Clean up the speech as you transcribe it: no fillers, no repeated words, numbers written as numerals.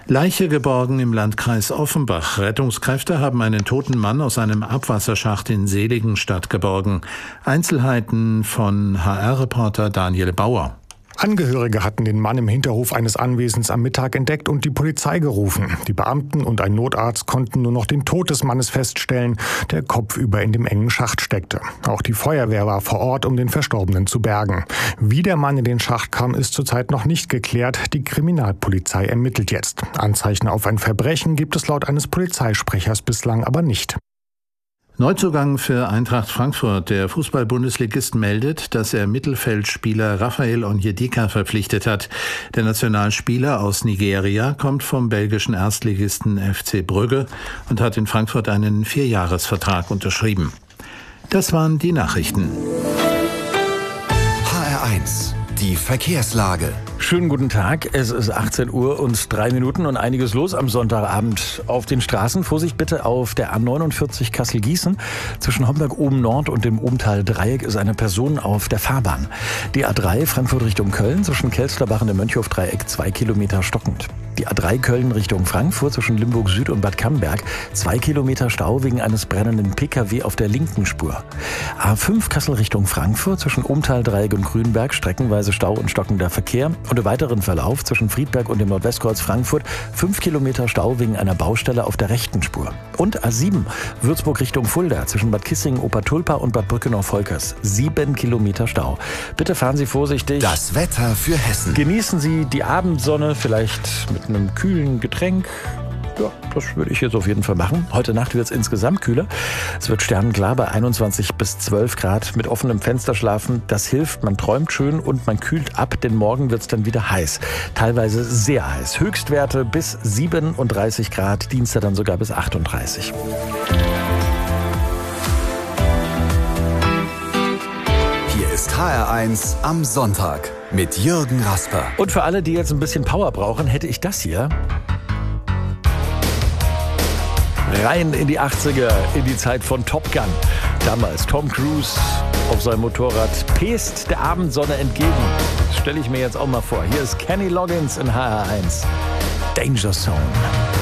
Leiche geborgen im Landkreis Offenbach. Rettungskräfte haben einen toten Mann aus einem Abwasserschacht in Seligenstadt geborgen. Einzelheiten von HR-Reporter Daniel Bauer. Angehörige hatten den Mann im Hinterhof eines Anwesens am Mittag entdeckt und die Polizei gerufen. Die Beamten und ein Notarzt konnten nur noch den Tod des Mannes feststellen, der kopfüber in dem engen Schacht steckte. Auch die Feuerwehr war vor Ort, um den Verstorbenen zu bergen. Wie der Mann in den Schacht kam, ist zurzeit noch nicht geklärt. Die Kriminalpolizei ermittelt jetzt. Anzeichen auf ein Verbrechen gibt es laut eines Polizeisprechers bislang aber nicht. Neuzugang für Eintracht Frankfurt. Der Fußball-Bundesligist meldet, dass er Mittelfeldspieler Raphael Onyedika verpflichtet hat. Der Nationalspieler aus Nigeria kommt vom belgischen Erstligisten FC Brügge und hat in Frankfurt einen 4-Jahres-Vertrag unterschrieben. Das waren die Nachrichten. HR1, die Verkehrslage. Schönen guten Tag, es ist 18 Uhr und 3 Minuten und einiges los am Sonntagabend auf den Straßen. Vorsicht bitte auf der A49 Kassel-Gießen. Zwischen Homberg-Oben-Nord und dem Obental-Dreieck ist eine Person auf der Fahrbahn. Die A3 Frankfurt Richtung Köln zwischen Kelsterbach und dem Mönchhof-Dreieck 2 Kilometer stockend. Die A3 Köln Richtung Frankfurt zwischen Limburg Süd und Bad Camberg 2 Kilometer Stau wegen eines brennenden Pkw auf der linken Spur. A5 Kassel Richtung Frankfurt zwischen Obental-Dreieck und Grünberg streckenweise Stau und stockender Verkehr. Und im weiteren Verlauf zwischen Friedberg und dem Nordwestkreuz Frankfurt 5 Kilometer Stau wegen einer Baustelle auf der rechten Spur. Und A7 Würzburg Richtung Fulda zwischen Bad Kissingen, Obertulpa und Bad Brückenau-Volkers 7 Kilometer Stau. Bitte fahren Sie vorsichtig. Das Wetter für Hessen. Genießen Sie die Abendsonne, vielleicht mit einem kühlen Getränk. Ja, das würde ich jetzt auf jeden Fall machen. Heute Nacht wird es insgesamt kühler. Es wird sternenklar bei 21 bis 12 Grad mit offenem Fenster schlafen. Das hilft, man träumt schön und man kühlt ab, denn morgen wird es dann wieder heiß. Teilweise sehr heiß. Höchstwerte bis 37 Grad, Dienstag dann sogar bis 38. Hier ist HR1 am Sonntag mit Jürgen Rasper. Und für alle, die jetzt ein bisschen Power brauchen, hätte ich das hier. Rein in die 80er, in die Zeit von Top Gun. Damals Tom Cruise auf seinem Motorrad pest der Abendsonne entgegen. Das stelle ich mir jetzt auch mal vor. Hier ist Kenny Loggins in HR1. Danger Zone.